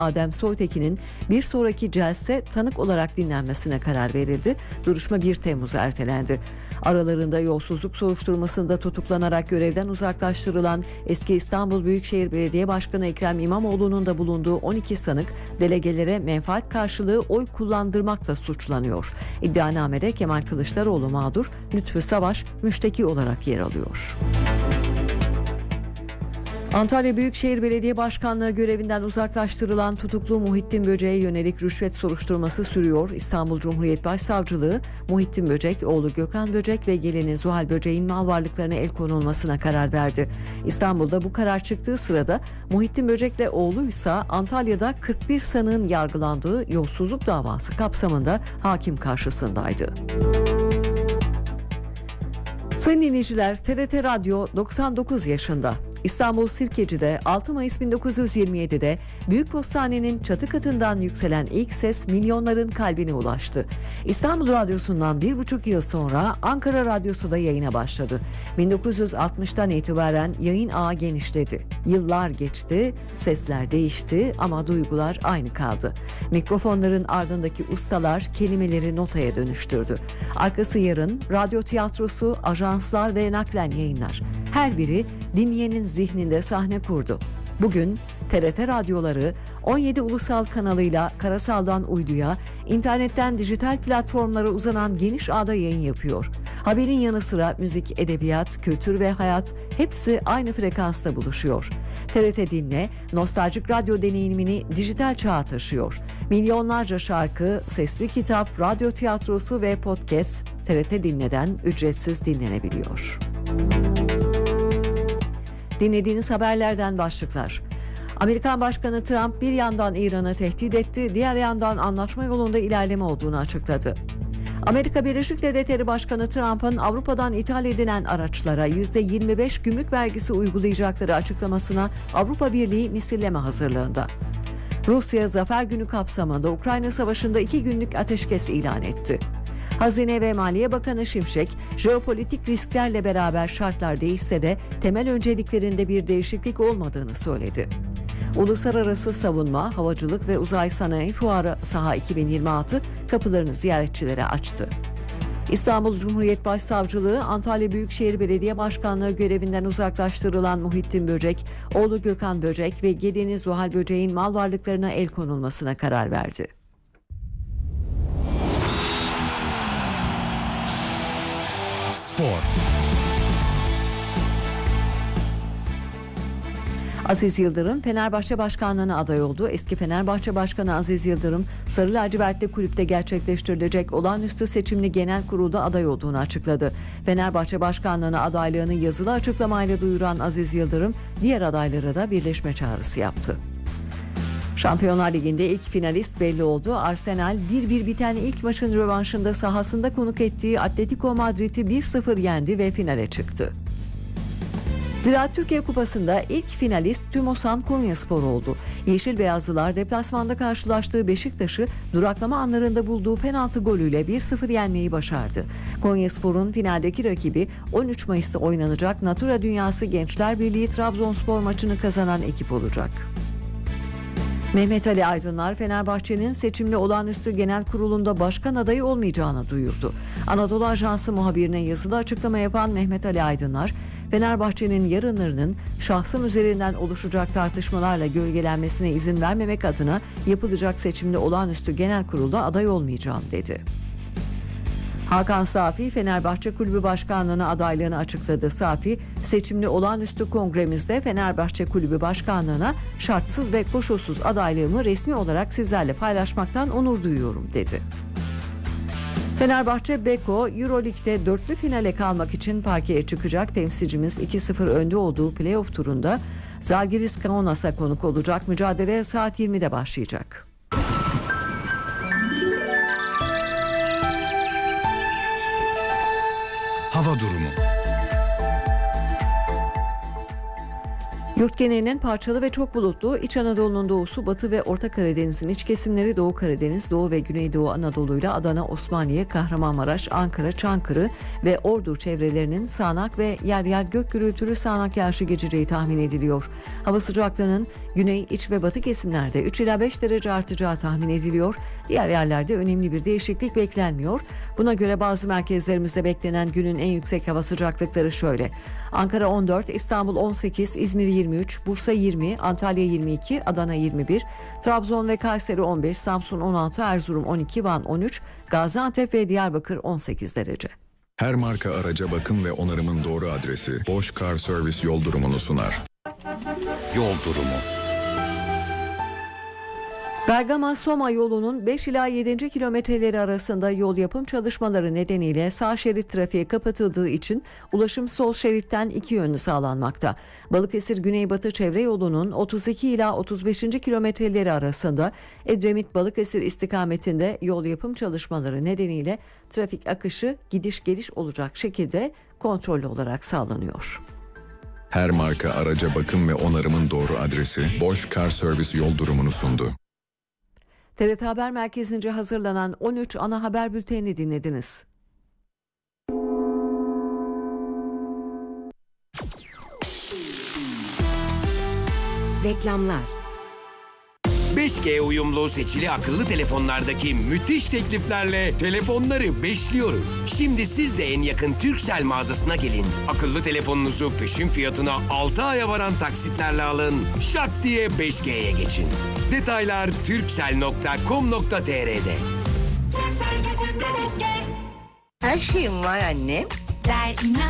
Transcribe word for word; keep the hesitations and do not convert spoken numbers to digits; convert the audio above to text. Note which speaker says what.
Speaker 1: Adem Soytekin'in bir sonraki celse tanık olarak dinlenmesine karar verildi. Duruşma bir Temmuz'a ertelendi. Aralarında yolsuzluk soruşturmasında tutuklanarak görevden uzaklaştırılan eski İstanbul Büyükşehir Belediye Başkanı Ekrem İmamoğlu'nun da bulunduğu on iki sanık delegelere menfaat karşılığı oy kullandırmakla suçlanıyor. İddianamede Kemal Kılıçdaroğlu mağdur, Lütfü Savaş müşteki olarak yer alıyor. Antalya Büyükşehir Belediye Başkanlığı görevinden uzaklaştırılan tutuklu Muhittin Böcek'e yönelik rüşvet soruşturması sürüyor. İstanbul Cumhuriyet Başsavcılığı, Muhittin Böcek, oğlu Gökhan Böcek ve gelini Zuhal Böcek'in mal varlıklarına el konulmasına karar verdi. İstanbul'da bu karar çıktığı sırada Muhittin Böcek'le oğluysa Antalya'da kırk bir sanığın yargılandığı yolsuzluk davası kapsamında hakim karşısındaydı. Sayın dinleyiciler, T R T Radyo doksan dokuz yaşında. İstanbul Sirkeci'de altı Mayıs bin dokuz yüz yirmi yedi'de Büyük Postane'nin çatı katından yükselen ilk ses milyonların kalbine ulaştı. İstanbul Radyosu'ndan bir buçuk yıl sonra Ankara Radyosu da yayına başladı. bin dokuz yüz altmış'tan itibaren yayın ağı genişledi. Yıllar geçti, sesler değişti ama duygular aynı kaldı. Mikrofonların ardındaki ustalar kelimeleri notaya dönüştürdü. Arkası yarın radyo tiyatrosu, ajanslar ve naklen yayınlar. Her biri dinleyenin zihninde sahne kurdu. Bugün T R T radyoları on yedi ulusal kanalıyla karasaldan uyduya, internetten dijital platformlara uzanan geniş ağda yayın yapıyor. Haberin yanı sıra müzik, edebiyat, kültür ve hayat hepsi aynı frekansta buluşuyor. T R T Dinle, nostaljik radyo deneyimini dijital çağa taşıyor. Milyonlarca şarkı, sesli kitap, radyo tiyatrosu ve podcast T R T Dinle'den ücretsiz dinlenebiliyor. Dinlediğiniz haberlerden başlıklar. Amerikan Başkanı Trump bir yandan İran'ı tehdit etti, diğer yandan anlaşma yolunda ilerleme olduğunu açıkladı. Amerika Birleşik Devletleri Başkanı Trump'ın Avrupa'dan ithal edilen araçlara yüzde yirmi beş gümrük vergisi uygulayacakları açıklamasına Avrupa Birliği misilleme hazırlığında. Rusya Zafer Günü kapsamında Ukrayna Savaşı'nda iki günlük ateşkes ilan etti. Hazine ve Maliye Bakanı Şimşek, jeopolitik risklerle beraber şartlar değişse de temel önceliklerinde bir değişiklik olmadığını söyledi. Uluslararası Savunma, Havacılık ve Uzay Sanayi Fuarı Saha iki bin yirmi altı kapılarını ziyaretçilere açtı. İstanbul Cumhuriyet Başsavcılığı, Antalya Büyükşehir Belediye Başkanlığı görevinden uzaklaştırılan Muhittin Böcek, oğlu Gökhan Böcek ve gelini Zuhal Böcek'in mal varlıklarına el konulmasına karar verdi. Spor. Aziz Yıldırım Fenerbahçe Başkanlığı'na aday oldu. Eski Fenerbahçe Başkanı Aziz Yıldırım, Sarı Lacivertli kulüpte gerçekleştirilecek olağanüstü seçimli genel kurulda aday olduğunu açıkladı. Fenerbahçe Başkanlığı'na adaylığını yazılı açıklamayla duyuran Aziz Yıldırım, diğer adaylara da birleşme çağrısı yaptı. Şampiyonlar Ligi'nde ilk finalist belli oldu. Arsenal bir bir biten ilk maçın rövanşında sahasında konuk ettiği Atletico Madrid'i bir sıfır yendi ve finale çıktı. Ziraat Türkiye Kupası'nda ilk finalist TÜMOSAN Konyaspor oldu. Yeşil Beyazlılar deplasmanda karşılaştığı Beşiktaş'ı duraklama anlarında bulduğu penaltı golüyle bir sıfır yenmeyi başardı. Konyaspor'un finaldeki rakibi on üç Mayıs'ta oynanacak Natura Dünyası Gençler Birliği Trabzonspor maçını kazanan ekip olacak. Mehmet Ali Aydınlar, Fenerbahçe'nin seçimli olağanüstü genel kurulunda başkan adayı olmayacağını duyurdu. Anadolu Ajansı muhabirine yazılı açıklama yapan Mehmet Ali Aydınlar, Fenerbahçe'nin yarınlarının şahsım üzerinden oluşacak tartışmalarla gölgelenmesine izin vermemek adına yapılacak seçimli olağanüstü genel kurulda aday olmayacağım dedi. Hakan Safi, Fenerbahçe Kulübü Başkanlığı'na adaylığını açıkladı. Safi, seçimli olağanüstü kongremizde Fenerbahçe Kulübü Başkanlığı'na şartsız ve koşulsuz adaylığımı resmi olarak sizlerle paylaşmaktan onur duyuyorum dedi. Fenerbahçe Beko, Euroleague'de dörtlü finale kalmak için parkeye çıkacak. Temsilcimiz iki sıfır önde olduğu playoff turunda Zalgiris Kaunas'a konuk olacak. Mücadele saat yirmide başlayacak. Hava durumu. Yurt genelinin parçalı ve çok bulutlu, İç Anadolu'nun doğusu, Batı ve Orta Karadeniz'in iç kesimleri, Doğu Karadeniz, Doğu ve Güneydoğu Anadolu'yla Adana, Osmaniye, Kahramanmaraş, Ankara, Çankırı ve Ordu çevrelerinin sağanak ve yer yer gök gürültülü sağanak yağışı geçeceği tahmin ediliyor. Hava sıcaklığının güney, iç ve batı kesimlerde üç ila beş derece artacağı tahmin ediliyor. Diğer yerlerde önemli bir değişiklik beklenmiyor. Buna göre bazı merkezlerimizde beklenen günün en yüksek hava sıcaklıkları şöyle: Ankara on dört, İstanbul on sekiz, İzmir yirmi üç, Bursa yirmi, Antalya yirmi iki, Adana yirmi bir, Trabzon ve Kayseri on beş, Samsun on altı, Erzurum on iki, Van on üç, Gaziantep ve Diyarbakır on sekiz derece.
Speaker 2: Her marka araca bakım ve onarımın doğru adresi Bosch Car Service yol durumunu sunar.
Speaker 3: Yol durumu.
Speaker 1: Bergama-Soma yolunun beş ila yedinci kilometreleri arasında yol yapım çalışmaları nedeniyle sağ şerit trafiğe kapatıldığı için ulaşım sol şeritten iki yönlü sağlanmakta. Balıkesir Güneybatı çevre yolunun otuz iki ila otuz beşinci kilometreleri arasında Edremit-Balıkesir istikametinde yol yapım çalışmaları nedeniyle trafik akışı gidiş geliş olacak şekilde kontrollü olarak sağlanıyor.
Speaker 2: Her marka araca bakım ve onarımın doğru adresi Bosch Car Service yol durumunu sundu.
Speaker 1: T R T Haber Merkezi'nce hazırlanan on üç ana haber bültenini dinlediniz.
Speaker 4: Reklamlar.
Speaker 5: beş G uyumlu seçili akıllı telefonlardaki müthiş tekliflerle telefonları beşliyoruz. Şimdi siz de en yakın Turkcell mağazasına gelin. Akıllı telefonunuzu peşin fiyatına altı aya varan taksitlerle alın. Şak diye beş G'ye geçin. Detaylar turkcell nokta com nokta tr'de.
Speaker 6: Her şeyim var annem.
Speaker 7: Der inan.